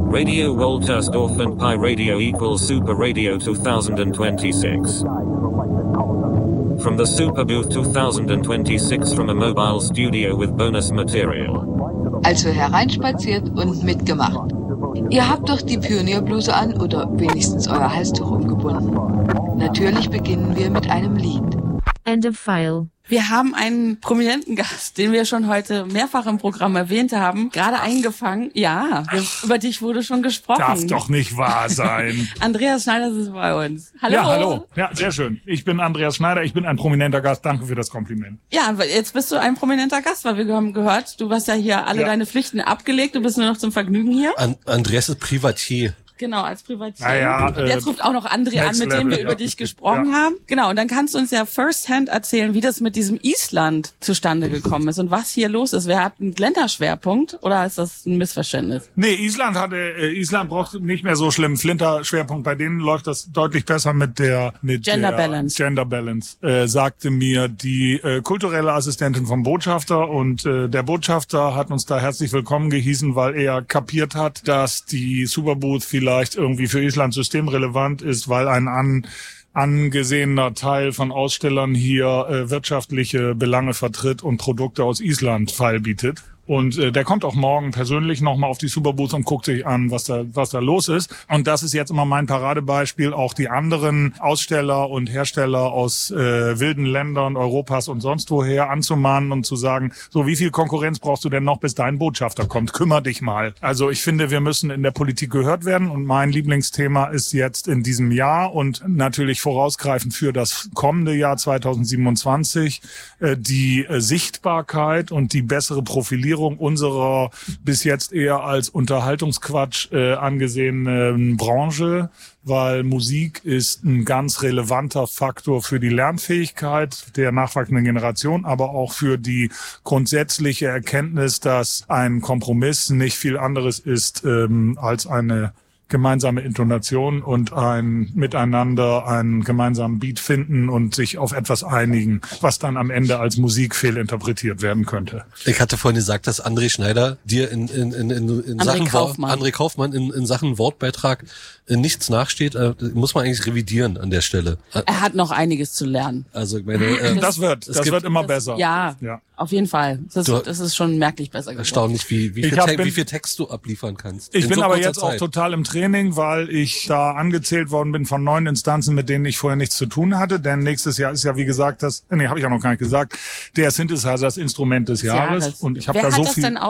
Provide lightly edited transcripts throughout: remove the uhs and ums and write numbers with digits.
Radio Woltersdorf and Pi Radio equals Super Radio 2026. From the Super Booth 2026 from a mobile studio with bonus material. Also hereinspaziert und mitgemacht. Ihr habt doch die Pionierbluse an oder wenigstens euer Halstuch umgebunden. Natürlich beginnen wir mit einem Lied. End of file. Wir haben einen prominenten Gast, den wir schon heute mehrfach im Programm erwähnt haben, gerade eingefangen. Ja, über dich wurde schon gesprochen. Darf doch nicht wahr sein. Andreas Schneider ist bei uns. Hallo. Ja, hallo. Ja, sehr schön. Ich bin Andreas Schneider, ich bin ein prominenter Gast. Danke für das Kompliment. Ja, jetzt bist du ein prominenter Gast, weil wir haben gehört, du hast ja hier alle deine Pflichten abgelegt, du bist nur noch zum Vergnügen hier. Andreas ist Privatier. Genau, als Privatier. Ja, jetzt ruft auch noch André an, mit dem wir über dich gesprochen haben. Genau, und dann kannst du uns ja firsthand erzählen, wie das mit diesem Island zustande gekommen ist und was hier los ist. Wer hat einen Länderschwerpunkt oder ist das ein Missverständnis? Nee, Island braucht nicht mehr so schlimm Flinter-Schwerpunkt. Bei denen läuft das deutlich besser mit Gender Balance. Gender Balance, sagte mir die kulturelle Assistentin vom Botschafter, und der Botschafter hat uns da herzlich willkommen gehießen, weil er kapiert hat, dass die Superbooth vielleicht irgendwie für Island systemrelevant ist, weil ein angesehener Teil von Ausstellern hier wirtschaftliche Belange vertritt und Produkte aus Island feilbietet. Und der kommt auch morgen persönlich nochmal auf die Superbooth und guckt sich an, was da los ist. Und das ist jetzt immer mein Paradebeispiel, auch die anderen Aussteller und Hersteller aus wilden Ländern Europas und sonst woher anzumahnen und zu sagen, so, wie viel Konkurrenz brauchst du denn noch, bis dein Botschafter kommt? Kümmer dich mal. Also ich finde, wir müssen in der Politik gehört werden, und mein Lieblingsthema ist jetzt in diesem Jahr und natürlich vorausgreifend für das kommende Jahr 2027 die Sichtbarkeit und die bessere Profilierung unserer bis jetzt eher als Unterhaltungsquatsch angesehenen Branche, weil Musik ist ein ganz relevanter Faktor für die Lernfähigkeit der nachwachsenden Generation, aber auch für die grundsätzliche Erkenntnis, dass ein Kompromiss nicht viel anderes ist als eine gemeinsame Intonation und ein Miteinander einen gemeinsamen Beat finden und sich auf etwas einigen, was dann am Ende als Musik fehlinterpretiert werden könnte. Ich hatte vorhin gesagt, dass André Schneider dir in Sachen André Kaufmann in Sachen Wortbeitrag nichts nachsteht. Muss man eigentlich revidieren an der Stelle. Er hat noch einiges zu lernen. Also ich meine, das wird immer besser. Ja. Auf jeden Fall. Das ist schon merklich besser geworden. Erstaunlich, wie viel Text du abliefern kannst. Ich bin so aber jetzt Zeit. auch total im Training, weil ich da angezählt worden bin von 9 Instanzen, mit denen ich vorher nichts zu tun hatte. Denn nächstes Jahr ist ja, wie gesagt, habe ich ja noch gar nicht gesagt, der Synthesizer das Instrument des Jahres. Und ich habe da so viel. Wer hat das denn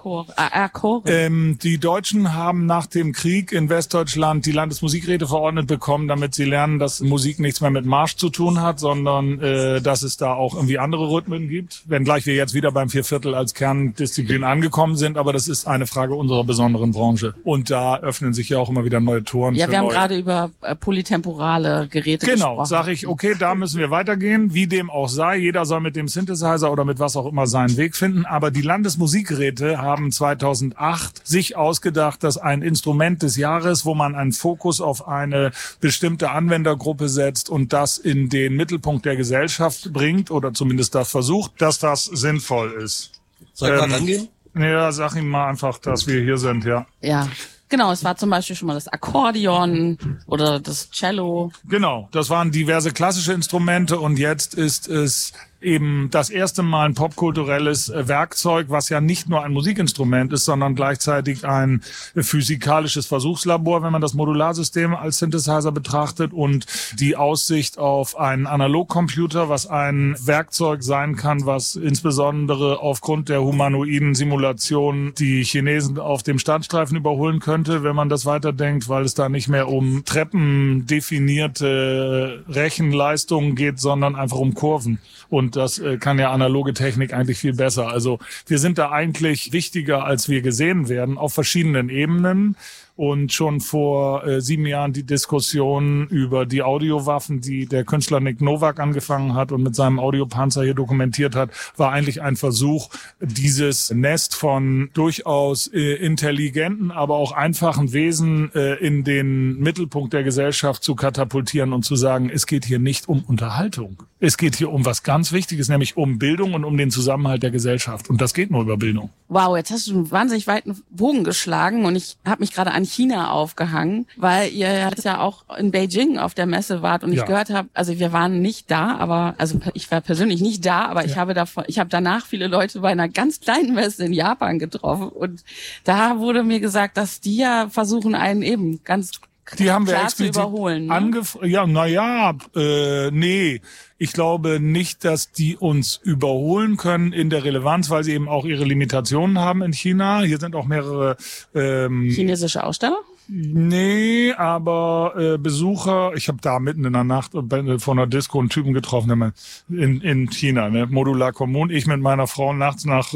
erkoren? Die Deutschen haben nach dem Krieg in Westdeutschland die Landesmusikräte verordnet bekommen, damit sie lernen, dass Musik nichts mehr mit Marsch zu tun hat, sondern dass es da auch irgendwie andere Rhythmen gibt. Wenngleich wir jetzt wieder beim 4/4 als Kerndisziplin angekommen sind, aber das ist eine Frage unserer besonderen Branche. Und da öffnen sich ja auch immer wieder neue Toren. Ja, wir haben gerade über polytemporale Geräte gesprochen. Genau, sage ich, okay, da müssen wir weitergehen, wie dem auch sei. Jeder soll mit dem Synthesizer oder mit was auch immer seinen Weg finden. Aber die Landesmusikräte haben 2008 sich ausgedacht, dass ein Instrument des Jahres, wo man einen Fokus auf eine bestimmte Anwendergruppe setzt und das in den Mittelpunkt der Gesellschaft bringt oder zumindest das versucht, dass das sinnvoll ist. Soll ich mal rangehen? Ja, sag ihm mal einfach, dass wir hier sind, ja. Ja. Genau, es war zum Beispiel schon mal das Akkordeon oder das Cello. Genau, das waren diverse klassische Instrumente, und jetzt ist es eben das erste Mal ein popkulturelles Werkzeug, was ja nicht nur ein Musikinstrument ist, sondern gleichzeitig ein physikalisches Versuchslabor, wenn man das Modularsystem als Synthesizer betrachtet, und die Aussicht auf einen Analogcomputer, was ein Werkzeug sein kann, was insbesondere aufgrund der humanoiden Simulation die Chinesen auf dem Sternstreifen überholen könnte, wenn man das weiterdenkt, weil es da nicht mehr um treppendefinierte Rechenleistungen geht, sondern einfach um Kurven. Und das kann ja analoge Technik eigentlich viel besser. Also wir sind da eigentlich wichtiger, als wir gesehen werden, auf verschiedenen Ebenen. Und schon vor 7 Jahren die Diskussion über die Audiowaffen, die der Künstler Nick Novak angefangen hat und mit seinem Audiopanzer hier dokumentiert hat, war eigentlich ein Versuch, dieses Nest von durchaus intelligenten, aber auch einfachen Wesen in den Mittelpunkt der Gesellschaft zu katapultieren und zu sagen, es geht hier nicht um Unterhaltung. Es geht hier um was ganz Wichtiges, nämlich um Bildung und um den Zusammenhalt der Gesellschaft. Und das geht nur über Bildung. Wow, jetzt hast du einen wahnsinnig weiten Bogen geschlagen und ich habe mich gerade an China aufgehangen, weil ihr jetzt ja auch in Beijing auf der Messe wart und ich gehört habe, also wir waren nicht da, aber also ich war persönlich nicht da, aber ich habe danach viele Leute bei einer ganz kleinen Messe in Japan getroffen und da wurde mir gesagt, dass die ja versuchen, einen eben ganz die haben wir klar explizit zu überholen. Ne? Nee. Ich glaube nicht, dass die uns überholen können in der Relevanz, weil sie eben auch ihre Limitationen haben in China. Hier sind auch mehrere chinesische Aussteller? Nee, aber Besucher, ich habe da mitten in der Nacht von einer Disco einen Typen getroffen in China, ne? Modular Kommune, ich mit meiner Frau nachts nach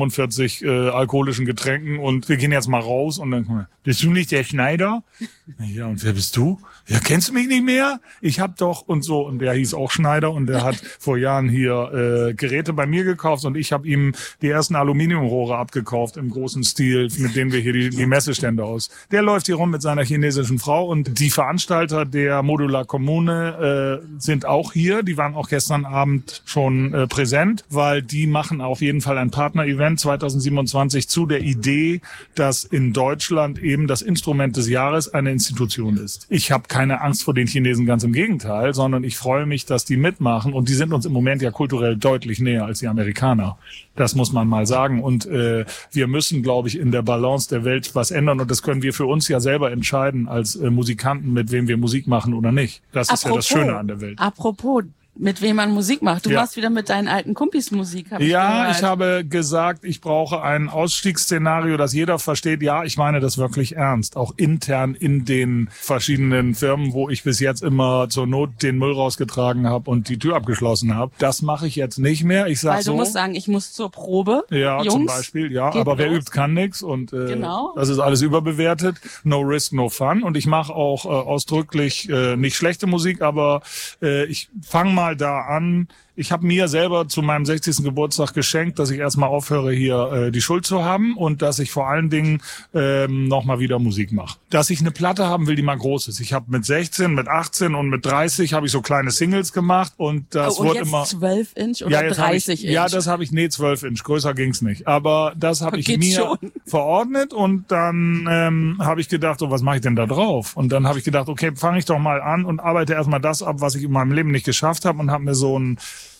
45 alkoholischen Getränken und wir gehen jetzt mal raus und dann, bist du nicht der Schneider? Ja, und wer bist du? Ja, kennst du mich nicht mehr? Ich hab doch und so, und der hieß auch Schneider und der hat vor Jahren hier Geräte bei mir gekauft und ich habe ihm die ersten Aluminiumrohre abgekauft im großen Stil, mit denen wir hier die Messestände aus. Der läuft hier rum mit seiner chinesischen Frau und die Veranstalter der Modular Kommune sind auch hier. Die waren auch gestern Abend schon präsent, weil die machen auf jeden Fall ein Partner-Event 2027 zu der Idee, dass in Deutschland eben das Instrument des Jahres eine Institution ist. Ich habe keine Angst vor den Chinesen, ganz im Gegenteil, sondern ich freue mich, dass die mitmachen und die sind uns im Moment ja kulturell deutlich näher als die Amerikaner. Das muss man mal sagen und wir müssen, glaube ich, in der Balance der Welt was ändern und das können wir für uns ja selber entscheiden als Musikanten, mit wem wir Musik machen oder nicht. Das ist ja das Schöne an der Welt. Apropos, mit wem man Musik macht. Du machst wieder mit deinen alten Kumpis Musik. Ich habe gesagt, ich brauche ein Ausstiegsszenario, das jeder versteht. Ja, ich meine das wirklich ernst. Auch intern in den verschiedenen Firmen, wo ich bis jetzt immer zur Not den Müll rausgetragen habe und die Tür abgeschlossen habe. Das mache ich jetzt nicht mehr. Ich sag Weil du musst sagen, ich muss zur Probe. Ja, Jungs, zum Beispiel. Ja, aber wer übt, kann nix und das ist alles überbewertet. No risk, no fun. Und ich mache auch ausdrücklich nicht schlechte Musik, aber ich fange mal da an. Ich habe mir selber zu meinem 60. Geburtstag geschenkt, dass ich erstmal aufhöre, hier die Schuld zu haben und dass ich vor allen Dingen nochmal wieder Musik mache. Dass ich eine Platte haben will, die mal groß ist. Ich habe mit 16, mit 18 und mit 30 habe ich so kleine Singles gemacht und das wurde immer 12 Inch oder 30 Inch? Ja, das habe ich 12 Inch. Größer ging's nicht. Aber das habe ich mir schon verordnet und dann habe ich gedacht, so was mache ich denn da drauf? Und dann habe ich gedacht, okay, fange ich doch mal an und arbeite erstmal das ab, was ich in meinem Leben nicht geschafft habe und habe mir so ein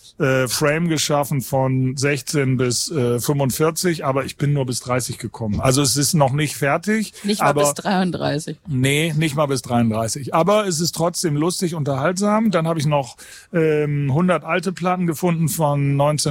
Frame geschaffen von 16 bis 45, aber ich bin nur bis 30 gekommen. Also es ist noch nicht fertig. Nicht mal bis 33. Nee, nicht mal bis 33. Aber es ist trotzdem lustig, unterhaltsam. Dann habe ich noch 100 alte Platten gefunden von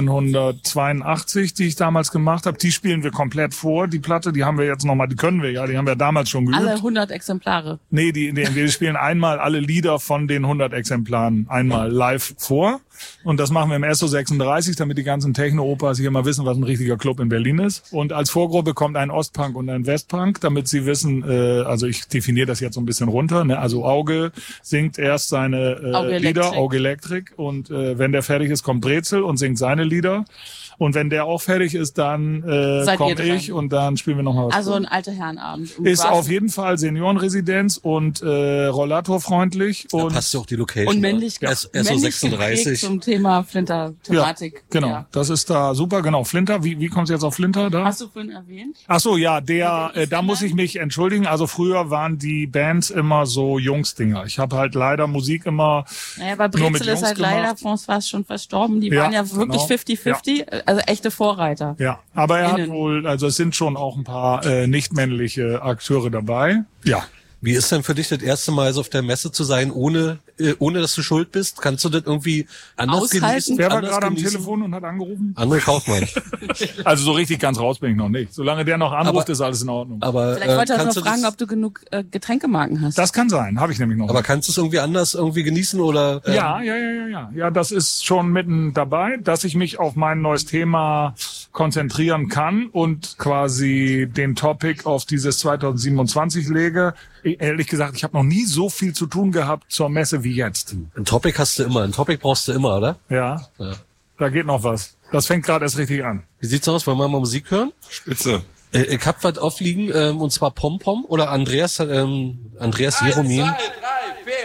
1982, die ich damals gemacht habe. Die spielen wir komplett vor. Die Platte, die haben wir jetzt nochmal, die können wir ja, die haben wir damals schon geübt. Alle 100 Exemplare? Nee, wir spielen einmal alle Lieder von den 100 Exemplaren einmal live vor. Und das machen wir im SO36, damit die ganzen Techno-Opas hier mal wissen, was ein richtiger Club in Berlin ist. Und als Vorgruppe kommt ein Ostpunk und ein Westpunk, damit sie wissen, also ich definiere das jetzt so ein bisschen runter, ne? Also Auge singt erst seine Lieder, Auge Electric. Und wenn der fertig ist, kommt Brezel und singt seine Lieder. Und wenn der auch fertig ist, dann komme ich und dann spielen wir nochmal was. Also ein alter Herrenabend. Ist auf jeden Fall Seniorenresidenz und rollatorfreundlich. Da passt ja auch die Location. Und männlich SO36. Zum Thema Flinter-Thematik. Ja, genau. Das ist da super. Genau, Flinter. Wie kommst du jetzt auf Flinter da? Hast du vorhin erwähnt? Ach so, ja, da muss ich mich entschuldigen. Also früher waren die Bands immer so Jungsdinger. Ich habe halt leider Musik immer bei Brezel ist halt leider fast schon verstorben. Die waren ja wirklich 50-50. Ja. Also echte Vorreiter. Ja, aber er hat wohl, also es sind schon auch ein paar nicht männliche Akteure dabei. Ja. Wie ist denn für dich das erste Mal so auf der Messe zu sein, ohne dass du schuld bist? Kannst du das irgendwie anders genießen? Wer war gerade am Telefon und hat angerufen? André Kaufmann. Also so richtig ganz raus bin ich noch nicht. Solange der noch anruft, ist alles in Ordnung. Aber vielleicht wollte er noch fragen, ob du genug Getränkemarken hast. Das kann sein, habe ich nämlich noch. Aber kannst du es irgendwie anders genießen oder? Ja, das ist schon mitten dabei, dass ich mich auf mein neues Thema konzentrieren kann und quasi den Topic auf dieses 2027 lege. Ehrlich gesagt, ich habe noch nie so viel zu tun gehabt zur Messe wie jetzt. Ein Topic hast du immer, ein Topic brauchst du immer, oder? Ja. Da geht noch was. Das fängt gerade erst richtig an. Wie sieht's aus? Wollen wir mal Musik hören? Spitze. Ich hab was aufliegen, und zwar Pom Pom oder Andreas Jeromin. 1, 2, 3.